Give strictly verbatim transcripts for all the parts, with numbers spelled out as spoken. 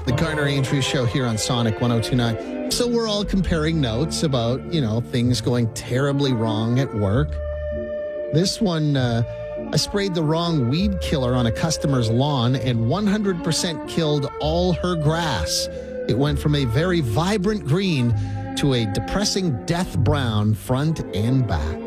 The Garner Andrews Show here on Sonic one oh two point nine. So we're all comparing notes about, you know, things going terribly wrong at work. This one, uh, I sprayed the wrong weed killer on a customer's lawn and one hundred percent killed all her grass. It went from a very vibrant green to a depressing death brown front and back.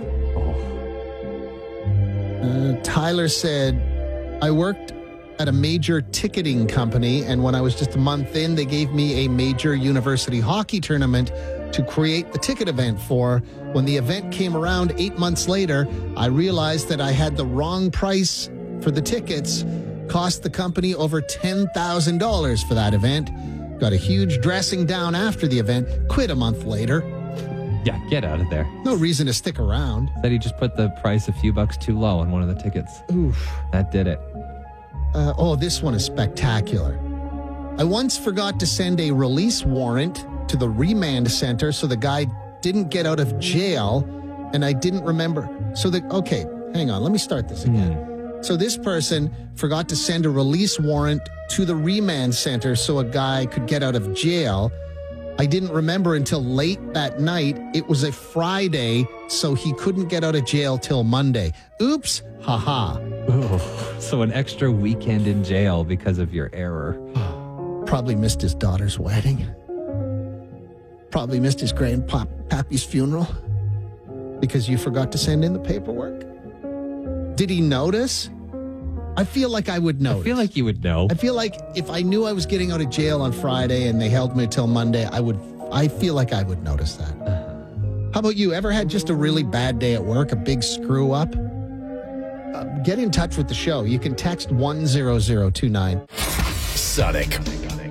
Uh, Tyler said, I worked at a major ticketing company, and when I was just a month in, they gave me a major university hockey tournament to create the ticket event for. When the event came around eight months later, I realized that I had the wrong price for the tickets, cost the company over ten thousand dollars for that event, got a huge dressing down after the event, quit a month later. Yeah, get out of there. No reason to stick around. Said he just put the price a few bucks too low on one of the tickets. Oof. That did it. Uh, oh, this one is spectacular. I once forgot to send a release warrant to the remand center so the guy didn't get out of jail, and I didn't remember. So the, okay, hang on, let me start this again. Mm. So this person forgot to send a release warrant to the remand center so a guy could get out of jail. I didn't remember until late that night. It was a Friday, so he couldn't get out of jail till Monday. Oops, haha. Ooh, so an extra weekend in jail because of your error. Probably missed his daughter's wedding. Probably missed his grandpappy's funeral because you forgot to send in the paperwork. Did he notice? I feel like I would notice. I feel like you would know. I feel like if I knew I was getting out of jail on Friday and they held me till Monday, I would. I feel like I would notice that. Uh-huh. How about you? Ever had just a really bad day at work, a big screw up? Uh, get in touch with the show. You can text one zero zero two nine. Sonic